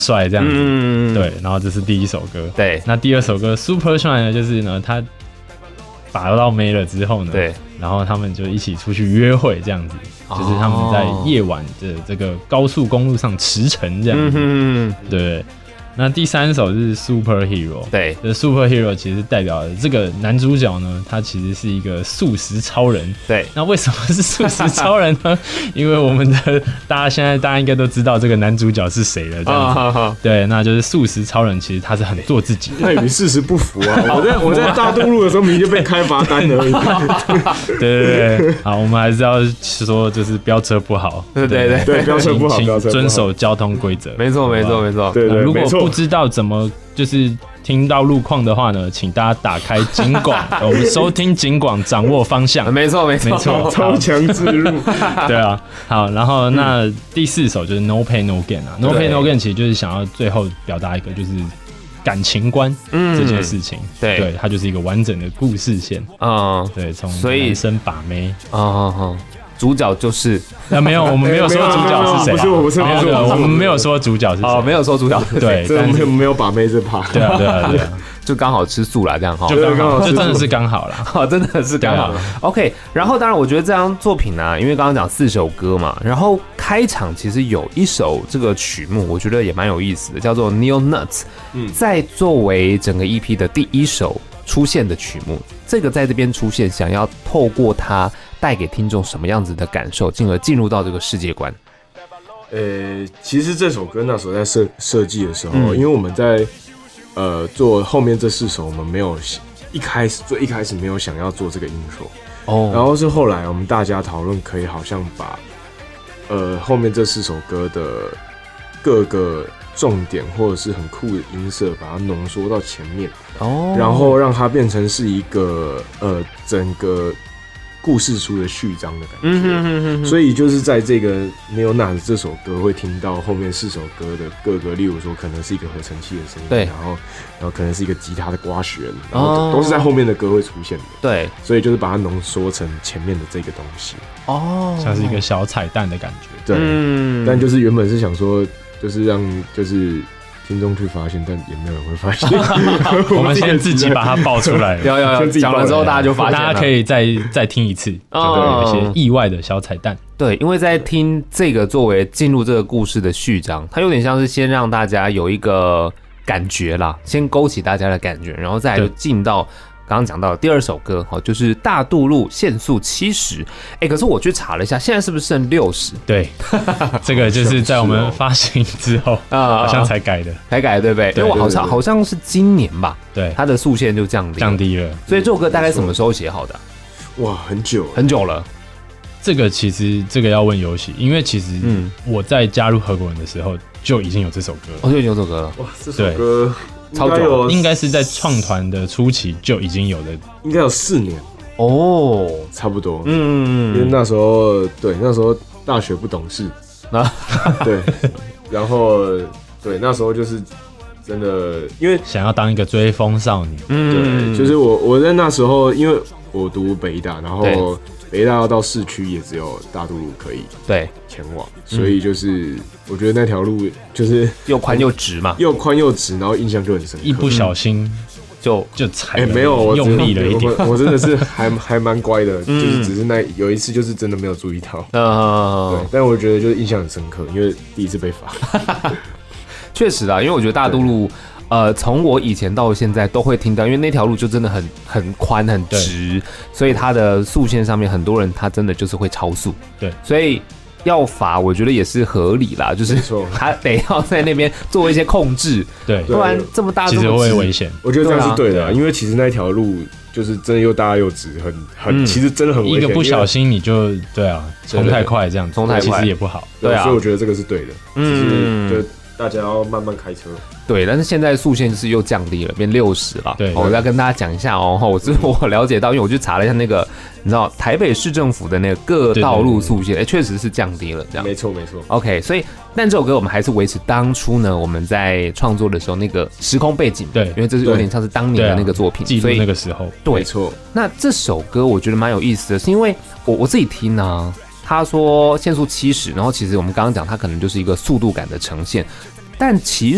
帅这样子，对，然后这是第一首歌， 对， 那第二首歌 Super 帅呢，就是呢他把到妹了之后呢， 对， 然后他们就一起出去约会这样子，就是他们在夜晚的这个高速公路上驰骋这样子，对。那第三首是 Superhero， 对， 这 Superhero 其实代表的这个男主角呢，他其实是一个素食超人。 对， 那为什么是素食超人呢？因为我们的大家应该都知道这个男主角是谁了，这样子。对，那就是素食超人，其实他是很做自己的。 那与事实不符啊！我在大渡路的时候，明明就被开罚单而已。 对，好，我们还是要说，就是飙车不好。 对， 飙车不好， 请遵守交通规则。 没错。 对， 如果不知道怎么就是听到路况的话呢，请大家打开警广，我们收听警广，掌握方向。 没错， 超强自入。 对啊，好，然后那第四首就是 No Pain No Gain 啊 ，No Pain No Gain 其实就是想要最后表达一个就是感情观这件事情，对，它就是一个完整的故事线，对，从男生把妹， 主角就是没有，我们没有说主角是谁， 不是， 我们没有说主角是谁， 没有说主角是谁， 对， 但是没有把妹这趴， 对啊， 就刚好吃素啦，这样哈， 就真的是刚好啦， 真的是刚好。OK， 然后当然我觉得这张作品呢，因为刚刚讲4首歌嘛，然后开场其实有一首这个曲目，我觉得也蛮有意思的，叫做 Neo Nuts，在作为整个 EP 的第一首出现的曲目，这个在这边出现，想要透过它带给听众什么样子的感受，进而进入到这个世界观。 其实这首歌那时候在设计的时候，因为我们在做后面这4首，我们没有最一开始没有想要做这个 intro，然后是后来我们大家讨论，可以好像把后面这4首歌的各个重点或者是很酷的音色，把它浓缩到前面，然后让它变成是一个整个故事书的序章的感觉，所以就是在这个 Neo Nuts 这首歌会听到后面4首歌的各个，例如说可能是一个合成器的声音， 对， 然后可能是一个吉他的刮弦，然后都是在后面的歌会出现的， 对， 所以就是把它浓缩成前面的这个东西， 像是一个小彩蛋的感觉， 对，但就是原本是想说，就是让就是听众去发现，但也没有人会发现。 我们先自己把它爆出来， 要讲了之后大家就发现了， 大家可以再听一次，就会有一些意外的小彩蛋。 对，因为在听这个作为进入这个故事的序章，它有点像是先让大家有一个感觉啦，先勾起大家的感觉，然后再来就进到刚刚讲到的第2首歌，就是大渡路限速70。可是我去查了一下，现在是不是剩60？ 对，这个就是在我们发行之后好像才改的， 对不对？因为我好像是今年吧， 对， 它的速限就降低了。所以这首歌大概什么时候写好的？ 哇，很久了。 这个其实要问游戏，因为其实我在加入合伙人的时候就已经有这首歌了， 就已经有这首歌了。 哇，这首歌超久， 应该是在创团的初期就已经有的， 应该有4年差不多。因为那时候大学不懂事对，然后对那时候就是真的，因为想要当一个追风少女， 对，就是我在那时候，因为我读北大，然后北大要到市区也只有大渡路可以前往，所以就是我觉得那条路就是又宽又直嘛， 又宽又直，然后印象就很深刻， 一不小心就踩了， 没有， 用力了一点， 我真的是还蛮乖的，就是只是有一次就是真的没有注意到，对，但我觉得就是印象很深刻，因为第一次被罚， 确实啊，因为我觉得大渡路。从我以前到现在都会听到，因为那条路就真的很宽很直，所以它的速线上面很多人他真的就是会超速， 对， 所以要罚我觉得也是合理啦，就是他得要在那边做一些控制， 对， 不然这么大其实会危险， 我觉得这样是对的，因为其实那条路就是真的又大又直，其实真的很危险， 一个不小心你就冲太快这样，冲太快其实也不好， 对啊，所以我觉得这个是对的，就大家要慢慢开车。 对，但是现在速限是又降低了，变60了。 对， 我要跟大家讲一下哦。我了解到，因为我去查了一下那个，你知道台北市政府的那个各道路速限，确实是降低了，这样。 没错。 OK， 所以但这首歌我们还是维持当初呢我们在创作的时候那个时空背景， 对， 因为这是有点像是当年的那个作品， 记录那个时候。 对， 没错。 那这首歌我觉得蛮有意思的，是因为我自己听啊，他说限速70，然后其实我们刚刚讲它可能就是一个速度感的呈现。但其